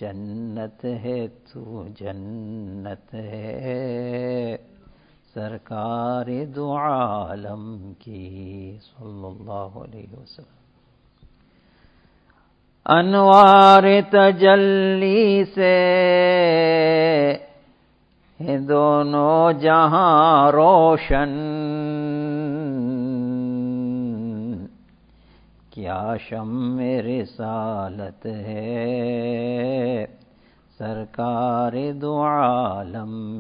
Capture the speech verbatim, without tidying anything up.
जन्नत है तू जन्नत है सरकार दो आलम की सल्लल्लाहु अलैहि वसल्लम। अनवार तजल्ली से है दोनों जहां रोशन, क्या शम्मे रिसालत है सरकार दो आलम